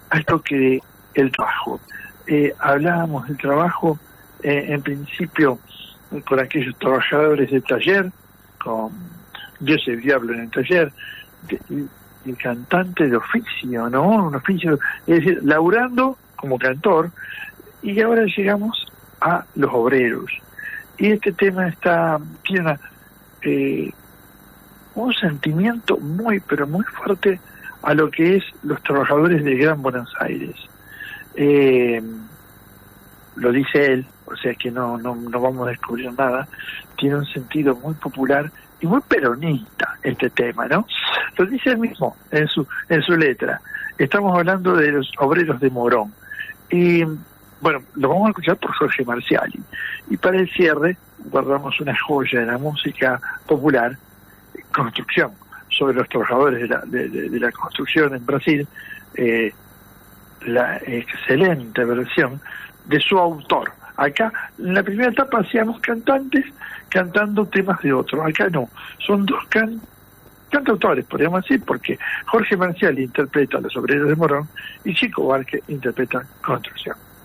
al toque de el trabajo. Hablábamos del trabajo, en principio, con aquellos trabajadores del taller, con Dios el diablo en el taller, el cantante de oficio, ¿no? Un oficio, es decir, laburando como cantor, y ahora llegamos a los obreros. Y este tema tiene un sentimiento muy, pero muy fuerte a lo que es los trabajadores del Gran Buenos Aires. Lo dice él, o sea que no vamos a descubrir nada. Tiene un sentido muy popular y muy peronista este tema, ¿no? Lo dice él mismo en su letra. Estamos hablando de los obreros de Morón. Y bueno, lo vamos a escuchar por Jorge Marciali. Y para el cierre guardamos una joya de la música popular, Construcción, sobre los trabajadores de la construcción en Brasil, la excelente versión de su autor. Acá, en la primera etapa hacíamos cantantes cantando temas de otros. Acá no, son dos cantautores, podríamos decir, porque Jorge Marciali interpreta Los Obreros de Morón y Chico Buarque interpreta Construcción.